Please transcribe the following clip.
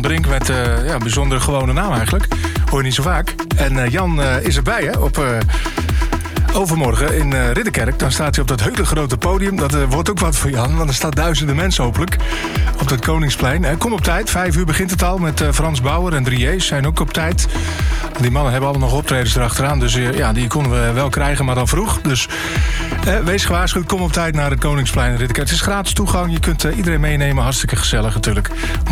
Brink met een bijzondere gewone naam eigenlijk. Hoor je niet zo vaak. En Jan is erbij, hè, op... overmorgen in Ridderkerk, dan staat hij op dat hele grote podium. Dat wordt ook wat voor Jan, want er staat duizenden mensen hopelijk op dat Koningsplein. Kom op tijd, 5 uur begint het al met Frans Bauer en Drieërs zijn ook op tijd. Die mannen hebben allemaal nog optredens erachteraan, dus die konden we wel krijgen, maar dan vroeg. Dus wees gewaarschuwd, kom op tijd naar het Koningsplein in Ridderkerk. Het is gratis toegang, je kunt iedereen meenemen, hartstikke gezellig natuurlijk.